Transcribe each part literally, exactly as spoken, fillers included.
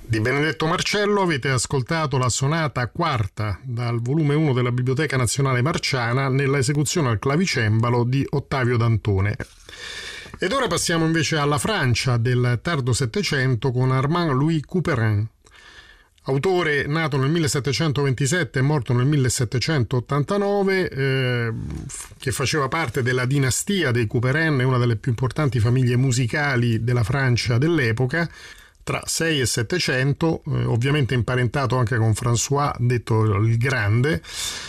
Di Benedetto Marcello avete ascoltato la sonata quarta dal volume uno della Biblioteca Nazionale Marciana nella esecuzione al clavicembalo di Ottavio Dantone. Ed ora passiamo invece alla Francia del tardo Settecento con Armand-Louis Couperin. Autore nato nel millesettecentoventisette e morto nel millesettecentottantanove, eh, che faceva parte della dinastia dei Couperin, una delle più importanti famiglie musicali della Francia dell'epoca, tra sei e settecento, eh, ovviamente imparentato anche con François, detto il Grande.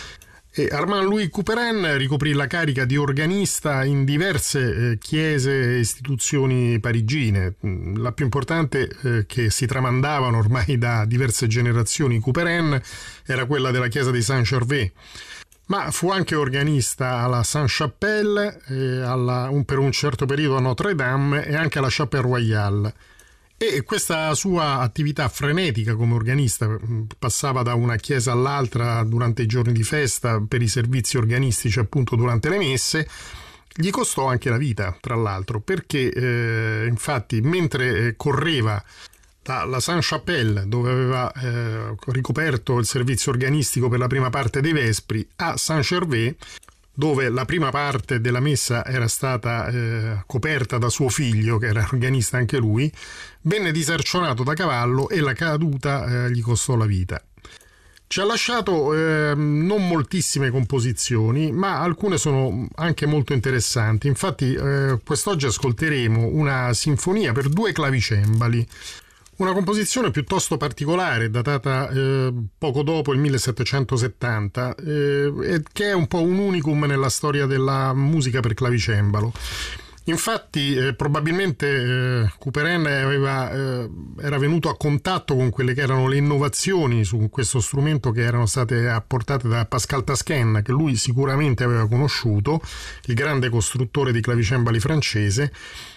E Armand-Louis Couperin ricoprì la carica di organista in diverse eh, chiese e istituzioni parigine. La più importante, eh, che si tramandavano ormai da diverse generazioni Couperin, era quella della chiesa di Saint-Gervais. Ma fu anche organista alla Sainte-Chapelle, eh, alla, un, per un certo periodo a Notre-Dame e anche alla Chapelle Royale. E questa sua attività frenetica come organista, passava da una chiesa all'altra durante i giorni di festa per i servizi organistici appunto durante le messe, gli costò anche la vita, tra l'altro, perché eh, infatti mentre correva dalla Sainte-Chapelle, dove aveva eh, ricoperto il servizio organistico per la prima parte dei Vespri, a Saint-Gervais, dove la prima parte della messa era stata eh, coperta da suo figlio, che era organista anche lui, venne disarcionato da cavallo e la caduta eh, gli costò la vita. Ci ha lasciato eh, non moltissime composizioni, ma alcune sono anche molto interessanti. Infatti eh, quest'oggi ascolteremo una sinfonia per due clavicembali, una composizione piuttosto particolare, datata eh, poco dopo il millesettecentosettanta, eh, che è un po' un unicum nella storia della musica per clavicembalo. Infatti eh, probabilmente eh, Couperin aveva, eh, era venuto a contatto con quelle che erano le innovazioni su questo strumento che erano state apportate da Pascal Tasken, che lui sicuramente aveva conosciuto, il grande costruttore di clavicembali francese,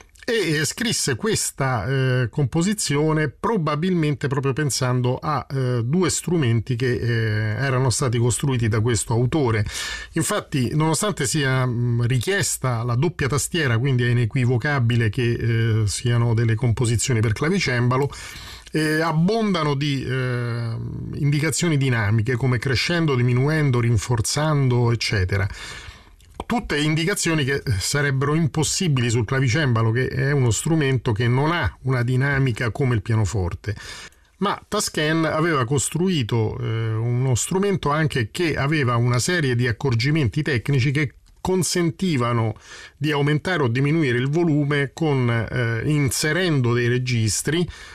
e scrisse questa eh, composizione probabilmente proprio pensando a eh, due strumenti che eh, erano stati costruiti da questo autore. Infatti, nonostante sia mh, richiesta la doppia tastiera, quindi è inequivocabile che eh, siano delle composizioni per clavicembalo, eh, abbondano di eh, indicazioni dinamiche come crescendo, diminuendo, rinforzando, eccetera. Tutte indicazioni che sarebbero impossibili sul clavicembalo, che è uno strumento che non ha una dinamica come il pianoforte. Ma Tasken aveva costruito eh, uno strumento anche che aveva una serie di accorgimenti tecnici che consentivano di aumentare o diminuire il volume con eh, inserendo dei registri